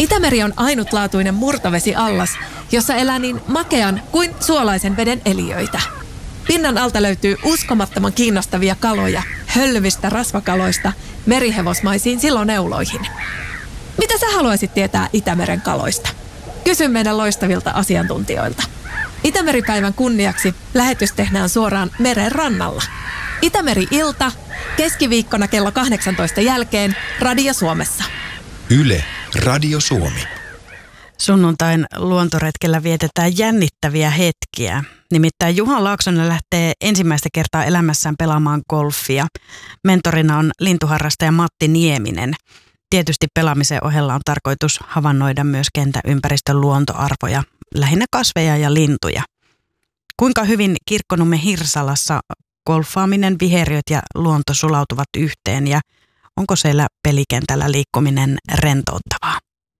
Itämeri on ainutlaatuinen murtovesiallas, jossa elää niin makean kuin suolaisen veden eliöitä. Pinnan alta löytyy uskomattoman kiinnostavia kaloja, hölvistä rasvakaloista merihevosmaisiin siloneuloihin. Mitä sä haluaisit tietää Itämeren kaloista? Kysy meidän loistavilta asiantuntijoilta. Itämeripäivän kunniaksi lähetys tehdään suoraan meren rannalla. Itämeri-ilta, keskiviikkona kello 18 jälkeen Radio Suomessa. Yle, Radio Suomi. Sunnuntain luontoretkellä vietetään jännittäviä hetkiä. Nimittäin Juha Laaksonen lähtee ensimmäistä kertaa elämässään pelaamaan golfia. Mentorina on lintuharrastaja Matti Nieminen. Tietysti pelaamisen ohella on tarkoitus havainnoida myös kentän ympäristön luontoarvoja, lähinnä kasveja ja lintuja. Kuinka hyvin Kirkkonummen Hirsalassa golfaaminen, viheriöt ja luonto sulautuvat yhteen ja onko siellä pelikentällä liikkuminen rentouttavaa?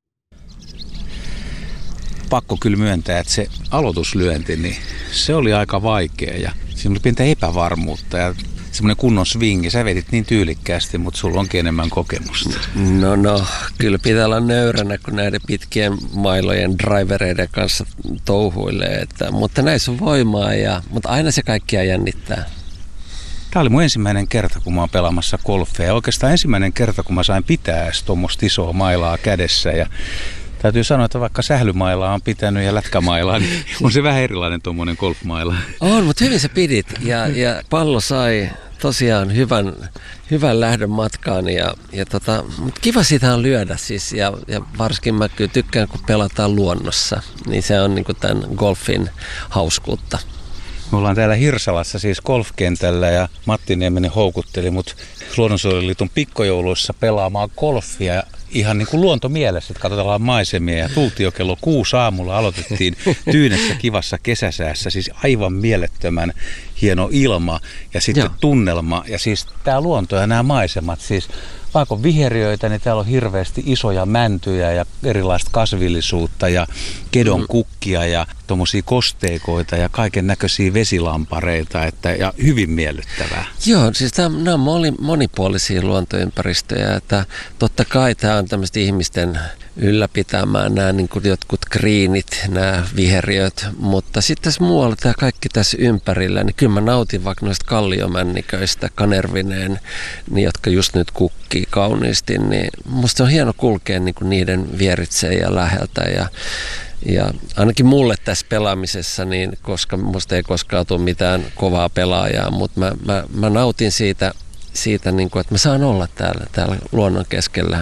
Pakko kyllä myöntää, että se aloituslyönti, niin se oli aika vaikea ja siinä oli pientä epävarmuutta ja semmoinen kunnon swingi. Sä vedit niin tyylikkäästi, mutta sulla onkin enemmän kokemusta. No, kyllä pitää olla nöyränä, kun näiden pitkien mailojen drivereiden kanssa touhuilee. Mutta näissä on voimaa, mutta aina se kaikkia jännittää. Tämä oli mun ensimmäinen kerta, kun mä oon pelaamassa golfia. Ja oikeastaan ensimmäinen kerta, kun mä sain pitää edes tuommoista isoa mailaa kädessä. Ja täytyy sanoa, että vaikka sählymailaa on pitänyt ja lätkämailaa, niin on se vähän erilainen tuommoinen golfmaila. On, mutta hyvin sä pidit. Ja pallo sai tosiaan hyvän lähdön matkaan. Mutta kiva siitä on lyödä siis. Ja varsinkin mä kyllä tykkään, kun pelataan luonnossa. Niin se on niinku tämän golfin hauskuutta. Me ollaan täällä Hirsalassa siis golfkentällä ja Matti Nieminen houkutteli mut Luonnonsuojeluliiton pikkujouluissa pelaamaan golfia ihan niin kuin luontomielessä, että katsotaan maisemia ja tultiin jo kello 6 aamulla, aloitettiin tyynessä kivassa kesäsäässä, siis aivan mielettömän hieno ilma ja sitten tunnelma ja siis tää luonto ja nämä maisemat, siis vaikka on viheriöitä, niin täällä on hirveästi isoja mäntyjä ja erilaista kasvillisuutta ja kedon kukkia ja tommosia kosteikoita ja kaiken näköisiä vesilampareita ja hyvin miellyttävää. Joo, siis nämä on monipuolisia luontoympäristöjä, että totta kai tämä on tämmöistä ihmisten ylläpitämään nämä niin kuin jotkut greenit, nämä viheriöt, mutta sitten tässä muualla tämä kaikki tässä ympärillä, niin kyllä mä nautin vaikka noista kalliomänniköistä kanervineen, niin, jotka just nyt kukkii kauniisti, niin musta se on hieno kulkea niin kuin niiden vieritse ja läheltä ja ainakin mulle tässä pelaamisessa, niin koska musta ei koskaan tule mitään kovaa pelaajaa, mutta mä nautin siitä niin kuin, että mä saan olla täällä luonnon keskellä